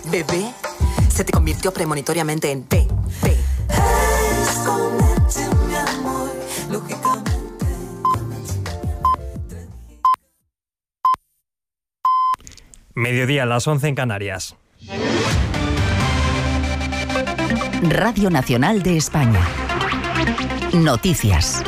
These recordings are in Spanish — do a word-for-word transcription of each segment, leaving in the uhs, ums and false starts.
bebé se te convirtió premonitoriamente en P. P. Escondete, mi amor, lógicamente. Mediodía, las once en Canarias. Radio Nacional de España. Noticias.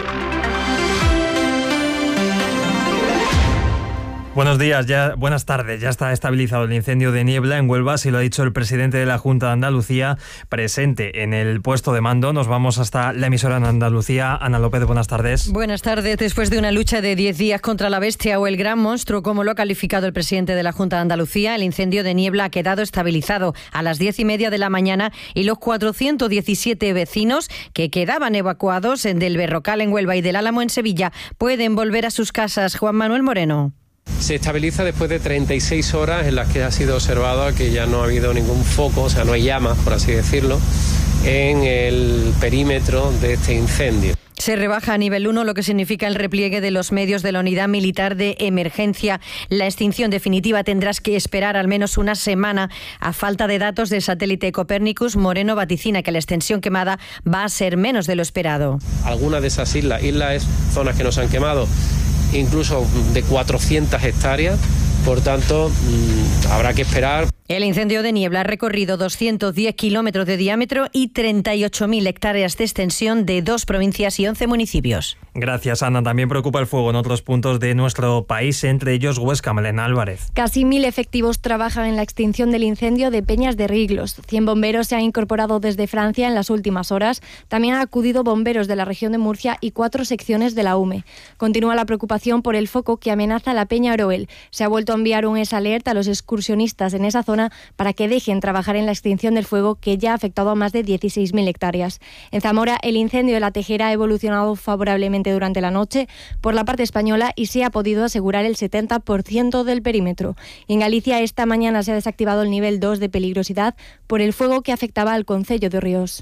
Buenos días, ya, buenas tardes. Ya está estabilizado el incendio de Niebla en Huelva, así lo ha dicho el presidente de la Junta de Andalucía, presente en el puesto de mando. Nos vamos hasta la emisora en Andalucía. Ana López, buenas tardes. Buenas tardes. Después de una lucha de diez días contra la bestia o el gran monstruo, como lo ha calificado el presidente de la Junta de Andalucía, el incendio de Niebla ha quedado estabilizado a las diez y media de la mañana y los cuatrocientos diecisiete vecinos que quedaban evacuados del Berrocal en Huelva y del Álamo en Sevilla pueden volver a sus casas. Juan Manuel Moreno. Se estabiliza después de treinta y seis horas en las que ha sido observado que ya no ha habido ningún foco, o sea, no hay llamas, por así decirlo, en el perímetro de este incendio. Se rebaja a nivel uno, lo que significa el repliegue de los medios de la Unidad Militar de Emergencia. La extinción definitiva tendrás que esperar al menos una semana. A falta de datos del satélite Copernicus, Moreno vaticina que la extensión quemada va a ser menos de lo esperado. Algunas de esas islas, islas es zonas que nos han quemado, incluso de cuatrocientas hectáreas, por tanto, mmm, habrá que esperar. El incendio de Niebla ha recorrido doscientos diez kilómetros de diámetro y treinta y ocho mil hectáreas de extensión de dos provincias y once municipios. Gracias, Ana. También preocupa el fuego en otros puntos de nuestro país, entre ellos Huesca. Malena Álvarez. Casi mil efectivos trabajan en la extinción del incendio de Peñas de Riglos. Cien bomberos se han incorporado desde Francia en las últimas horas. También han acudido bomberos de la región de Murcia y cuatro secciones de la U M E. Continúa la preocupación por el foco que amenaza la Peña Oroel. Se ha vuelto a enviar un S Alert a los excursionistas en esa zona para que dejen trabajar en la extinción del fuego, que ya ha afectado a más de dieciséis mil hectáreas. En Zamora, el incendio de la Tejera ha evolucionado favorablemente durante la noche por la parte española y se ha podido asegurar el setenta por ciento del perímetro. En Galicia, esta mañana se ha desactivado el nivel dos de peligrosidad por el fuego que afectaba al concello de Ríos.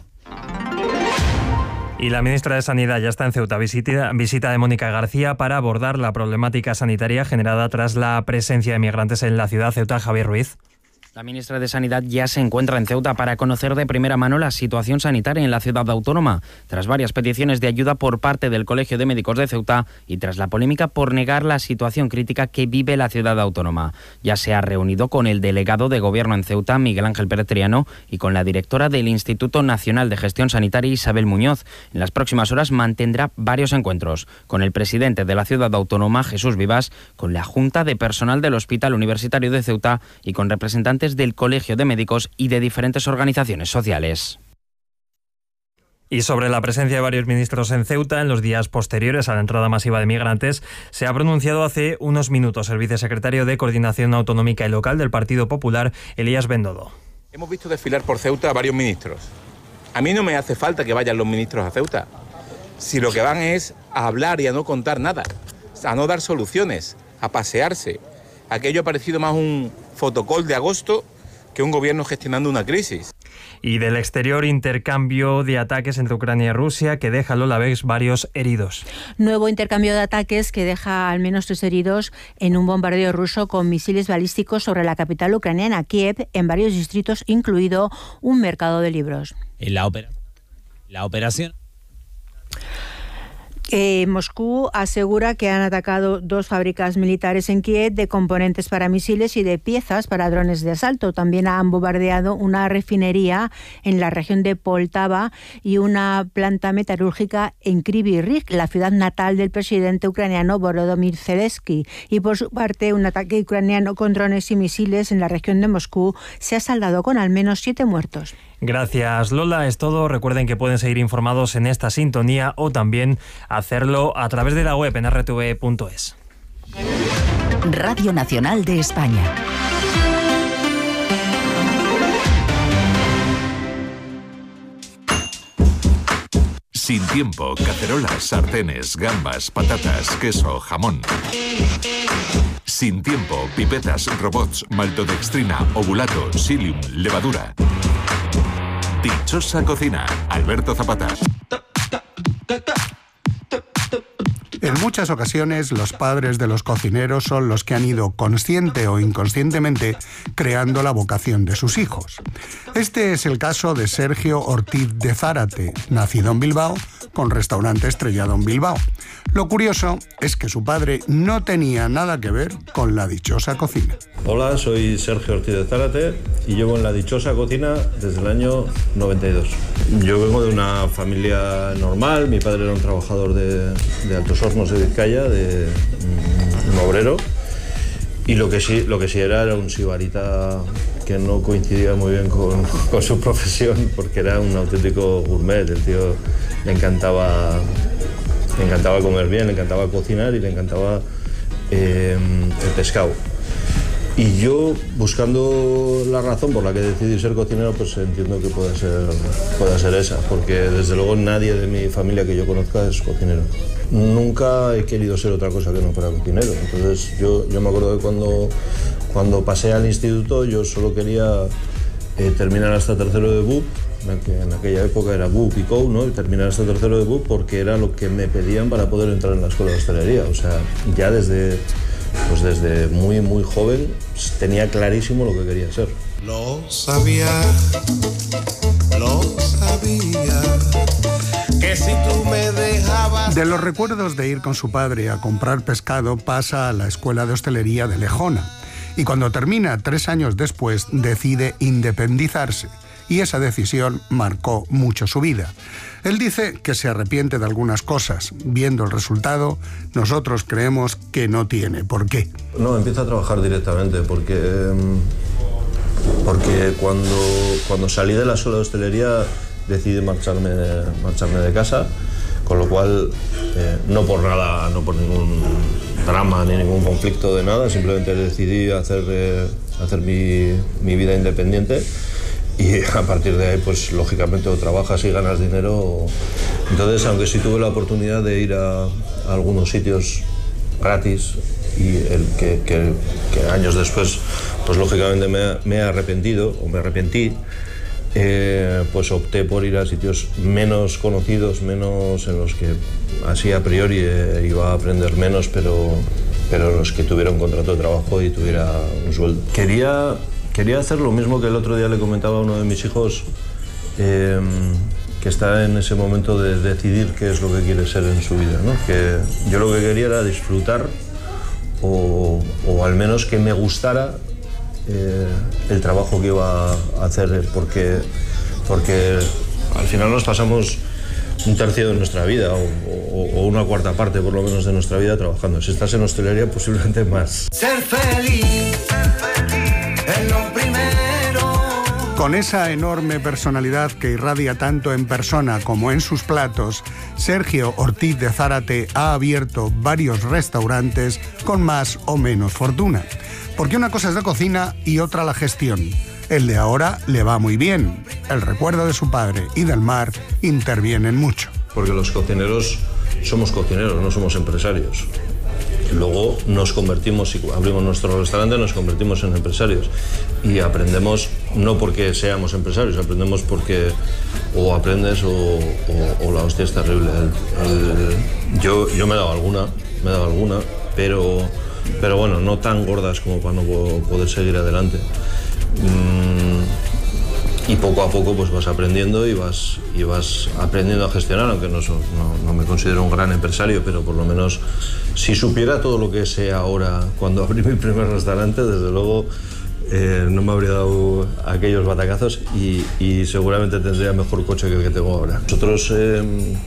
Y la ministra de Sanidad ya está en Ceuta, visita, visita de Mónica García para abordar la problemática sanitaria generada tras la presencia de migrantes en la ciudad. Ceuta, Javier Ruiz. La ministra de Sanidad ya se encuentra en Ceuta para conocer de primera mano la situación sanitaria en la ciudad autónoma, tras varias peticiones de ayuda por parte del Colegio de Médicos de Ceuta y tras la polémica por negar la situación crítica que vive la ciudad autónoma. Ya se ha reunido con el delegado de Gobierno en Ceuta, Miguel Ángel Pérez Triano, y con la directora del Instituto Nacional de Gestión Sanitaria, Isabel Muñoz. En las próximas horas mantendrá varios encuentros con el presidente de la ciudad autónoma, Jesús Vivas, con la Junta de Personal del Hospital Universitario de Ceuta y con representantes del Colegio de Médicos y de diferentes organizaciones sociales. Y sobre la presencia de varios ministros en Ceuta en los días posteriores a la entrada masiva de migrantes, se ha pronunciado hace unos minutos el vicesecretario de Coordinación Autonómica y Local del Partido Popular, Elías Bendodo. Hemos visto desfilar por Ceuta a varios ministros. A mí no me hace falta que vayan los ministros a Ceuta, si lo que van es a hablar y a no contar nada, a no dar soluciones, a pasearse. Aquello ha parecido más un fotocall de agosto que un gobierno gestionando una crisis. Y del exterior, intercambio de ataques entre Ucrania y Rusia que deja, Lola Vex, varios heridos. Nuevo intercambio de ataques que deja al menos tres heridos en un bombardeo ruso con misiles balísticos sobre la capital ucraniana, Kiev, en varios distritos, incluido un mercado de libros. En la, opera... la operación... Eh, Moscú asegura que han atacado dos fábricas militares en Kiev de componentes para misiles y de piezas para drones de asalto. También han bombardeado una refinería en la región de Poltava y una planta metalúrgica en Kryvyi Rih, la ciudad natal del presidente ucraniano Volodymyr Zelensky. Y por su parte, un ataque ucraniano con drones y misiles en la región de Moscú se ha saldado con al menos siete muertos. Gracias, Lola. Es todo. Recuerden que pueden seguir informados en esta sintonía o también hacerlo a través de la web en erre te ve punto es. Radio Nacional de España. Sin tiempo, cacerolas, sartenes, gambas, patatas, queso, jamón. Sin tiempo, pipetas, robots, maltodextrina, ovulato, psyllium, levadura. Dichosa cocina, Alberto Zapata. En muchas ocasiones, los padres de los cocineros son los que han ido consciente o inconscientemente creando la vocación de sus hijos. Este es el caso de Sergio Ortiz de Zárate, nacido en Bilbao, con restaurante estrellado en Bilbao. Lo curioso es que su padre no tenía nada que ver con la dichosa cocina. Hola, soy Sergio Ortiz de Zárate y llevo en la dichosa cocina desde el año noventa y dos. Yo vengo de una familia normal, mi padre era un trabajador de, de Altos Hornos de Vizcaya, de un, un obrero, y lo que sí, lo que sí era era un sibarita que no coincidía muy bien con, con su profesión, porque era un auténtico gourmet. El tío le encantaba, le encantaba comer bien, le encantaba cocinar y le encantaba eh, el pescado. Y yo, buscando la razón por la que decidí ser cocinero, pues entiendo que pueda ser, pueda ser esa, porque desde luego nadie de mi familia que yo conozca es cocinero. Nunca he querido ser otra cosa que no fuera cocinero. Entonces yo, yo me acuerdo que cuando, cuando pasé al instituto yo solo quería eh, terminar hasta tercero de B U P, que en aquella época era B U P y C O U, ¿no? Y terminar hasta tercero de B U P porque era lo que me pedían para poder entrar en la escuela de hostelería. O sea, ya desde... Pues desde muy, muy joven tenía clarísimo lo que quería ser. Lo sabía, lo sabía, que si tú me dejabas... De los recuerdos de ir con su padre a comprar pescado pasa a la escuela de hostelería de Lejona. Y cuando termina, tres años después, decide independizarse. Y esa decisión marcó mucho su vida. Él dice que se arrepiente de algunas cosas. Viendo el resultado, nosotros creemos que no tiene por qué. No, empiezo a trabajar directamente porque, porque cuando, cuando salí de la escuela de hostelería decidí marcharme, marcharme de casa, con lo cual eh, no por nada, no por ningún drama ni ningún conflicto de nada, simplemente decidí hacer, eh, hacer mi, mi vida independiente. Y a partir de ahí, pues lógicamente o trabajas y ganas dinero. Entonces, aunque sí tuve la oportunidad de ir a, a algunos sitios gratis y el que, que, que años después, pues lógicamente me, me he arrepentido o me arrepentí, eh, pues opté por ir a sitios menos conocidos, menos en los que así a priori eh, iba a aprender menos, pero, pero los que tuviera un contrato de trabajo y tuviera un sueldo. Quería... Quería hacer lo mismo que el otro día le comentaba a uno de mis hijos, eh, que está en ese momento de decidir qué es lo que quiere ser en su vida, ¿no? Que yo lo que quería era disfrutar o, o al menos que me gustara eh, el trabajo que iba a hacer, porque, porque al final nos pasamos un tercio de nuestra vida o, o, o una cuarta parte por lo menos de nuestra vida trabajando. Si estás en hostelería, posiblemente más. Ser feliz, ser feliz. Es lo primero. Con esa enorme personalidad que irradia tanto en persona como en sus platos, Sergio Ortiz de Zárate ha abierto varios restaurantes con más o menos fortuna. Porque una cosa es la cocina y otra la gestión. El de ahora le va muy bien. El recuerdo de su padre y del mar intervienen mucho. Porque los cocineros somos cocineros, no somos empresarios. Luego nos convertimos, si abrimos nuestro restaurante, nos convertimos en empresarios y aprendemos no porque seamos empresarios, aprendemos porque o aprendes o, o, o la hostia es terrible. El, el, yo, yo me he dado alguna, me he dado alguna, pero, pero bueno, no tan gordas como para no poder seguir adelante. Mm, y poco a poco pues vas aprendiendo y vas, y vas aprendiendo a gestionar, aunque no, no, no me considero un gran empresario, pero por lo menos si supiera todo lo que sé ahora cuando abrí mi primer restaurante, desde luego eh, no me habría dado aquellos batacazos y, y seguramente tendría mejor coche que el que tengo ahora. Nosotros eh,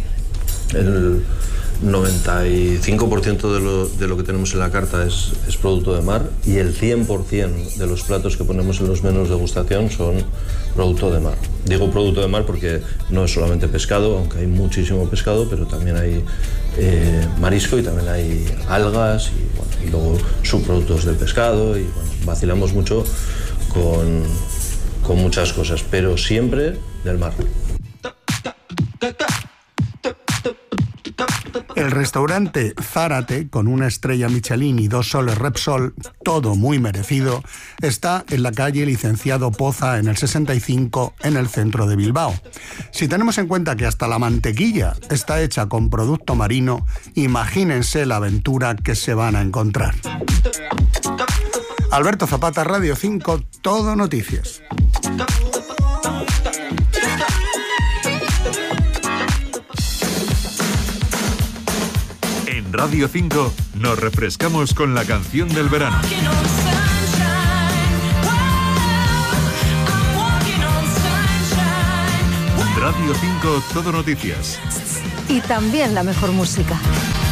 el noventa y cinco por ciento de lo, de lo que tenemos en la carta es, es producto de mar y el cien por ciento de los platos que ponemos en los menús de degustación son producto de mar. Digo producto de mar porque no es solamente pescado, aunque hay muchísimo pescado, pero también hay eh, marisco y también hay algas y, bueno, y luego subproductos del pescado y bueno, vacilamos mucho con, con muchas cosas, pero siempre del mar. El El restaurante Zárate, con una estrella Michelin y dos soles Repsol, todo muy merecido, está en la calle Licenciado Poza, en el sesenta y cinco, en el centro de Bilbao. Si tenemos en cuenta que hasta la mantequilla está hecha con producto marino, imagínense la aventura que se van a encontrar. Alberto Zapata, Radio cinco, Todo Noticias. En Radio cinco nos refrescamos con la canción del verano. Radio cinco, Todo Noticias. Y también la mejor música.